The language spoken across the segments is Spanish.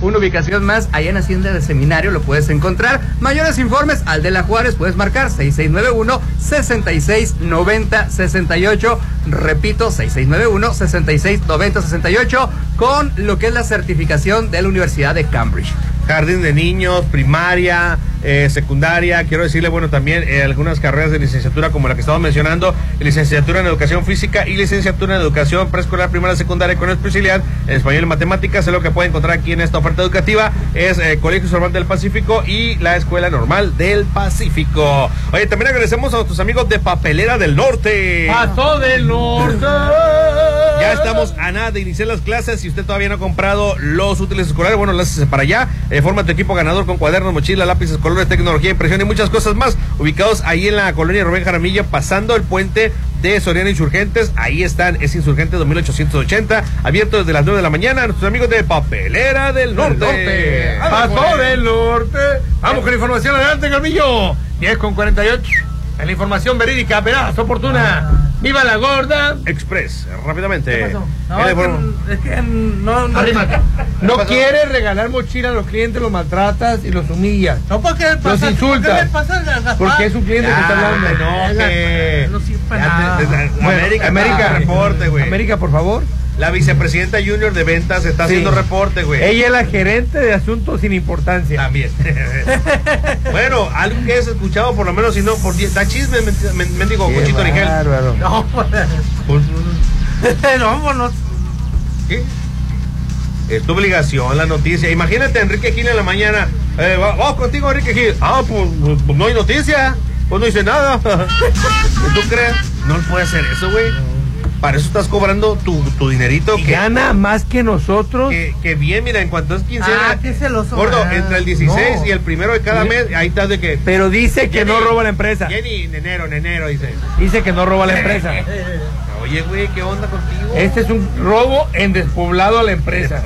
una ubicación más allá en Hacienda de Seminario, lo puedes encontrar. Mayores informes al de la Juárez, puedes marcar 6691-6690-68. Repito, 6691-6690-68, con lo que es la certificación de la Universidad de Cambridge. Jardín de niños, primaria, secundaria, quiero decirle, bueno, también algunas carreras de licenciatura como la que estamos mencionando, licenciatura en educación física y licenciatura en educación preescolar, primaria, secundaria con especialidad en español y matemáticas. Es lo que puede encontrar aquí en esta oferta educativa, es Colegio Normal del Pacífico y la Escuela Normal del Pacífico. Oye, también agradecemos a nuestros amigos de Papelera del Norte. Paso del Norte. Ya estamos a nada de iniciar las clases. Si usted todavía no ha comprado los útiles escolares, bueno, lánzese para allá. Forma tu equipo ganador con cuadernos, mochila, lápices, colores, tecnología, impresión y muchas cosas más. Ubicados ahí en la colonia Rubén Jaramillo, pasando el puente de Soriana Insurgentes. Ahí están, es Insurgente 2880, abierto desde las 9 de la mañana. Nuestros amigos de Papelera del Norte. Paso del Norte. Vamos con la información, adelante, Calvillo. 10:48. En la información verídica, veraz, oportuna. ¡Viva la gorda! Express, rápidamente. ¿Qué pasó? Es que no quiere regalar mochila a los clientes, los maltratas y los humillas. No, porque los insultas. Porque es un cliente que está hablando. No sirve nada. América, reporte, güey. América, por favor. La vicepresidenta junior de ventas está haciendo reporte, güey. Ella es la gerente de asuntos sin importancia. También. Bueno, algo que has escuchado, por lo menos, si no, por da chisme, mendigo, Conchito Origel. No, no. ¿Qué? Es tu obligación la noticia. Imagínate, Enrique Gil en la mañana. Vamos contigo, Enrique Gil. Pues no hay noticia. Pues no dice nada. ¿Tú crees? No puede hacer eso, güey. Para eso estás cobrando tu dinerito. Que gana más que nosotros. Que bien, mira, en cuanto es quincena. Qué celoso. Gordo, entre el 16 y el 1 de cada mes, ahí está de que. Pero dice que no roba la empresa. Jenny, en enero, dice. Dice que no roba la empresa. Oye, güey, ¿qué onda contigo? Este es un robo en despoblado a la empresa.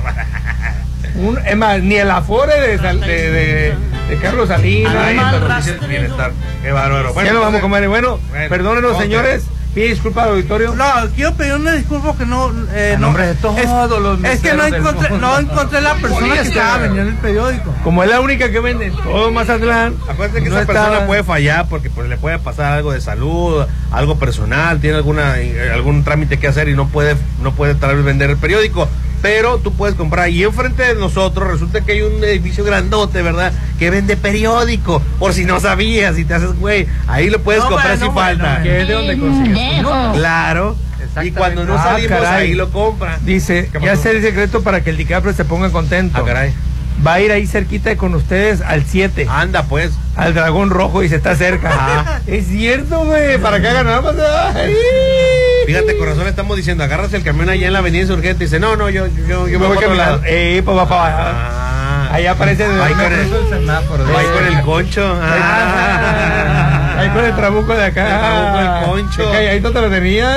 Es más, ni el Afore de Carlos Salinas. Bienestar. Qué bárbaro. Bueno, ya lo vamos a comer. Bueno, perdónenos, señores. Pide disculpas al auditorio. No, quiero pedir una disculpa que no. Nombre de todos los. Es que no encontré la persona que estaba vendiendo el periódico. Como es la única que vende todo Mazatlán. Acuérdate que esa persona puede fallar porque pues le puede pasar algo de salud, algo personal, tiene algún trámite que hacer y no puede tal vez vender el periódico. Pero tú puedes comprar ahí enfrente de nosotros. Resulta que hay un edificio grandote, ¿verdad? Que vende periódico. Por si no sabías, si te haces güey, ahí lo puedes comprar si falta. Que es de donde consigues. Claro. Y cuando no salimos, ahí lo compran. Dice, ya sé el secreto para que el DiCaprio se ponga contento. Caray. Va a ir ahí cerquita con ustedes al 7. Anda, pues. Al Dragón Rojo y se está cerca. Es cierto, güey. Para que hagan nada más. Fíjate, corazón, estamos diciendo, agarras el camión allá en la avenida Insurgente y dice, no, yo me voy a caminar. Pues va para abajo. Ahí aparece ahí con el concho. Ahí con el trabuco de acá. El trabuco del concho. Ahí no te lo tenía,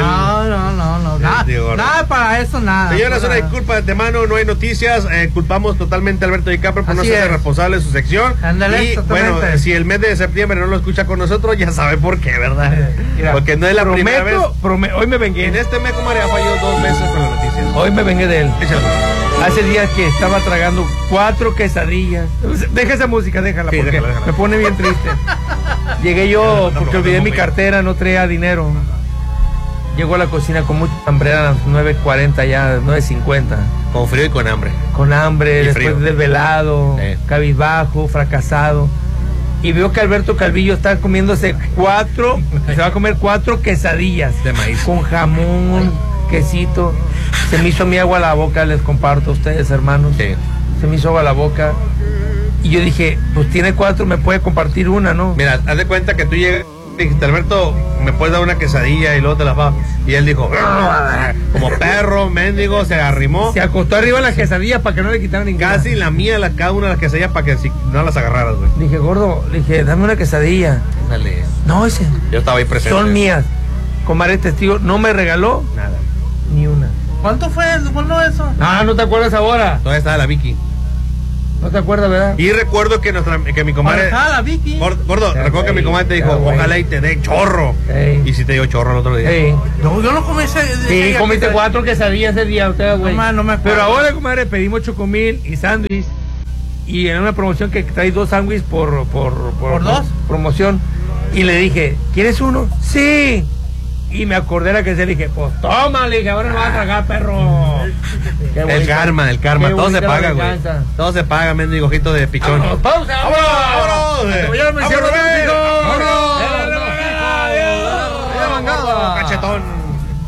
No. Nada para eso, nada. Señoras, una disculpa de antemano, no hay noticias. Culpamos totalmente a Alberto DiCaprio por no ser responsable de su sección. Ándale, y bueno, si el mes de septiembre no lo escucha con nosotros, ya sabe por qué, ¿verdad? Mira, porque no es la primera vez. Hoy me vengué. En este mes, como ha fallado 2 veces con las noticias. Hoy me vengué de él. Hace días que estaba tragando 4 quesadillas. Deja esa música, déjala, porque déjala. Me pone bien triste. Llegué yo porque olvidé mi cartera, no traía dinero. Llego a la cocina con mucha hambre, a las 9:40 ya, 9:50. Con frío y con hambre. Con hambre, después del velado, cabizbajo, fracasado. Y veo que Alberto Calvillo está comiéndose se va a comer 4 quesadillas de maíz con jamón, quesito. Se me hizo mi agua a la boca, les comparto a ustedes, hermanos. Sí. Se me hizo agua a la boca. Y yo dije, pues tiene 4, me puede compartir una, ¿no? Mira, haz de cuenta que tú llegas, dijiste, Alberto, ¿me puedes dar una quesadilla? Y luego te la va. Y él dijo, como perro, mendigo, se arrimó. Se acostó arriba en las quesadillas para que no le quitaran ninguna. Casi la mía, cada una de las quesadillas para que no las agarraras, güey. Dije, gordo, dame una quesadilla. Dale. No, ese. Yo estaba ahí presente. Son mías. Comadre testigo, no me regaló nada. Ni una. ¿Cuánto fue? ¿Cuándo eso? No te acuerdas ahora. Todavía estaba la Vicky. ¿No te acuerdas, verdad? Y recuerdo que mi comadre... Vicky. Gordo, recuerdo que mi comadre te dijo, ojalá y te dé chorro. Y si te dio chorro el otro día. No, yo no comí ese Sí, comiste 4 quesadillas ese día, usted, güey. No me acuerdo. Pero ahora, comadre, pedimos chocomil y sándwich. Y en una promoción que trae 2 sándwiches por 2 promoción. Y le dije, ¿quieres uno? Sí. Y me acordé la que se le dije, pues toma, le dije, ahora no vas a tragar, perro. El karma. Todo se paga, güey. Todo se paga, mendigo ojito de pichón. ¡Vámonos, pausa! ¡Vámonos! ¡Vámonos! ¡Cachetón!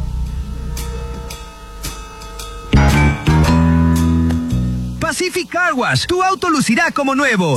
Pacific Car Wash, tu auto lucirá como nuevo.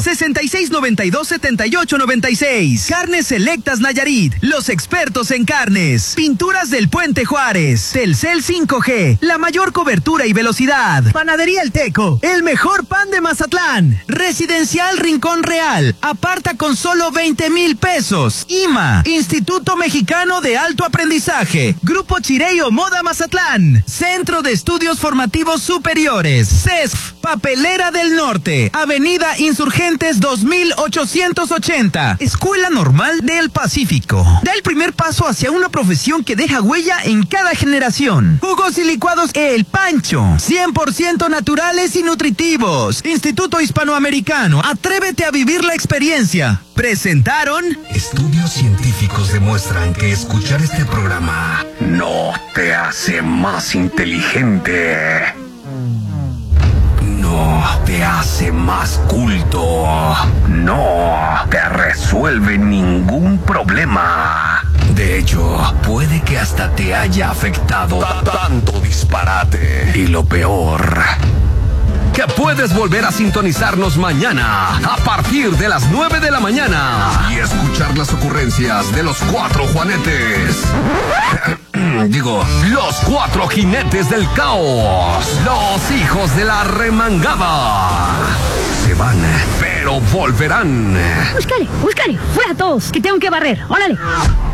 6692-7896. Carnes Selectas Nayarit, los expertos en carnes. Pinturas del Puente Juárez. Telcel 5G, la mayor cobertura y velocidad. Panadería El Teco, el mejor pan de Mazatlán. Residencial Rincón Real, aparta con solo 20,000 pesos. IMA, Instituto Mexicano de Alto Aprendizaje. Grupo Chireo Moda Mazatlán. Centro de Estudios Formativos Superiores. CESF, Papelera del Norte, Avenida Insurgentes 2880, Escuela Normal del Pacífico. Da el primer paso hacia una profesión que deja huella en cada generación. Jugos y licuados El Pancho, 100% naturales y nutritivos. Instituto Hispanoamericano, atrévete a vivir la experiencia. Presentaron... Estudios científicos demuestran que escuchar este programa no te hace más inteligente. No te hace más culto. No te resuelve ningún problema. De hecho, puede que hasta te haya afectado tanto disparate. Y lo peor, que puedes volver a sintonizarnos mañana a partir de las 9 de la mañana y escuchar las ocurrencias de los 4 Juanetes. Digo, los 4 jinetes del caos, los hijos de la remangada. Se van, pero volverán. Búscale, fuera todos, que tengo que barrer, órale.